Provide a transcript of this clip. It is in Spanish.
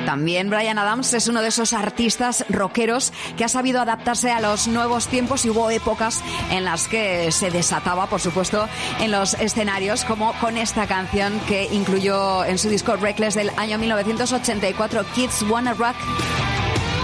También Bryan Adams es uno de esos artistas rockeros que ha sabido adaptarse a los nuevos tiempos y hubo épocas en las que se desataba, por supuesto, en los escenarios, como con esta canción que incluyó en su disco Reckless del año 1984, Kids Wanna Rock.